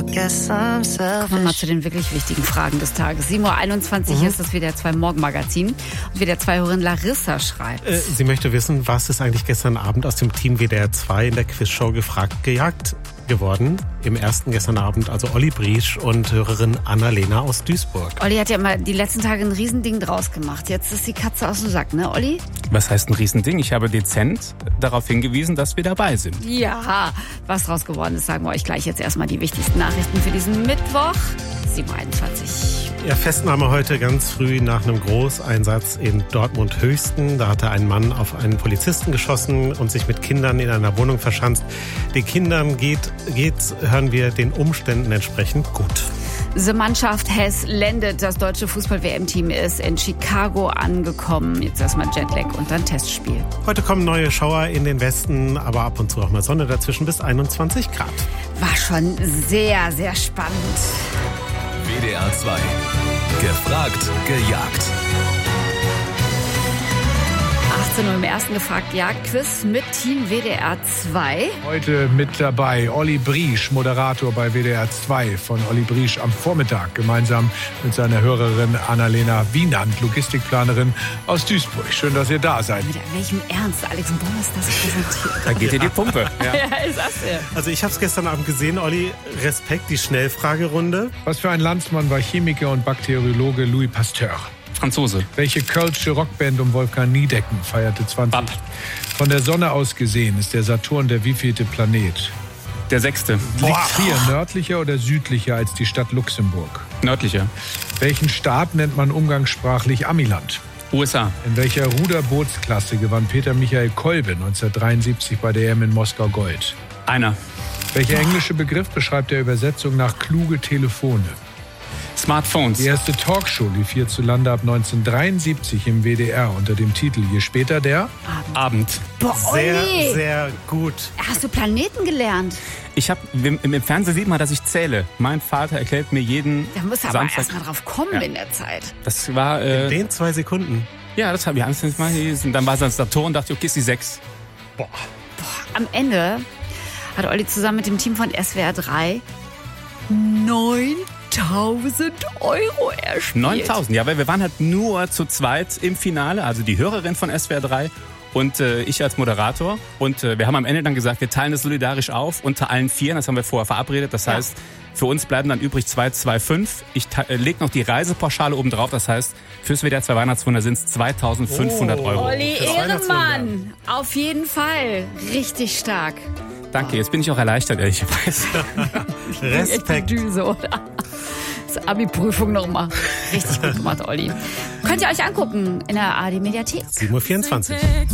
Kommen wir mal zu den wirklich wichtigen Fragen des Tages. 7:21 Uhr ist das WDR 2 Morgenmagazin. Und WDR 2-Hörerin Larissa schreibt. Sie möchte wissen, was ist eigentlich gestern Abend aus dem Team WDR 2 in der Quizshow gefragt gejagt geworden? Im ersten gestern Abend, also Olli Briesch und Hörerin Annalena aus Duisburg. Olli hat ja mal die letzten Tage ein Riesending draus gemacht. Jetzt ist die Katze aus dem Sack, ne Olli? Was heißt ein Riesending? Ich habe dezent darauf hingewiesen, dass wir dabei sind. Ja, was draus geworden ist, sagen wir euch gleich. Jetzt erstmal die wichtigsten Nachrichten für diesen Mittwoch, 7:21 Uhr. Ja, Festnahme heute ganz früh nach einem Großeinsatz in Dortmund-Höchsten. Da hatte ein Mann auf einen Polizisten geschossen und sich mit Kindern in einer Wohnung verschanzt. Den Kindern geht's, hören wir, den Umständen entsprechend gut. The Mannschaft has landed. Das deutsche Fußball-WM-Team ist in Chicago angekommen. Jetzt erstmal Jetlag und dann Testspiel. Heute kommen neue Schauer in den Westen, aber ab und zu auch mal Sonne dazwischen bis 21 Grad. War schon sehr, sehr spannend. WDR 2. Gefragt, gejagt. 18 Uhr im ersten Gefragt-Jagd-Quiz mit Team WDR 2. Heute mit dabei Olli Briesch, Moderator bei WDR 2 von Olli Briesch am Vormittag, gemeinsam mit seiner Hörerin Annalena Wienand, Logistikplanerin aus Duisburg. Schön, dass ihr da seid. Mit welchem Ernst Alex Bommers das präsentiert. Da geht dir die Pumpe. Ja. Ja, ist das ja. Also ich habe es gestern Abend gesehen, Olli, Respekt, die Schnellfragerunde. Was für ein Landsmann war Chemiker und Bakteriologe Louis Pasteur? Franzose. Welche kölsche Rockband um Wolfgang Niedecken feierte 20? Bab. Von der Sonne aus gesehen ist der Saturn der wievielte Planet? Der 6. Liegt Trier nördlicher oder südlicher als die Stadt Luxemburg? Nördlicher. Welchen Staat nennt man umgangssprachlich Amiland? USA. In welcher Ruderbootsklasse gewann Peter Michael Kolbe 1973 bei der EM in Moskau Gold? Einer. Welcher englische Begriff beschreibt der Übersetzung nach kluge Telefone? Smartphones. Die erste Talkshow lief hierzulande ab 1973 im WDR unter dem Titel Je später der Abend. Boah, Sehr, Olli, sehr gut. hast du Planeten gelernt? Im Fernsehen sieht man, dass ich zähle. Mein Vater erklärt mir jeden Da musst du aber Samstag. erst mal drauf kommen Ja. in der Zeit. Das war, In den 2 Sekunden. ja, das habe ich alles mal gelesen. Dann war es das Saturn und dachte, okay, ist die 6. Am Ende hat Olli zusammen mit dem Team von SWR 3 9.000 Euro erspielt. 9.000, ja, weil wir waren halt nur zu zweit im Finale, also die Hörerin von SWR 3 und ich als Moderator. Und wir haben am Ende dann gesagt, wir teilen das solidarisch auf unter allen 4, das haben wir vorher verabredet. Das heißt, für uns bleiben dann übrig 2,25. Ich lege noch die Reisepauschale oben drauf, das heißt, fürs WDR 2 Weihnachtswunder sind es 2.500 Euro. Olli, Fürs Ehrenmann. Auf jeden Fall. Richtig stark. Danke, jetzt bin ich auch erleichtert, ehrlicherweise. Respekt. Echt die Düse, oder? Das Abi-Prüfung nochmal. Richtig gut gemacht, Olli. Könnt ihr euch angucken in der ARD-Mediathek. 7:24 Uhr.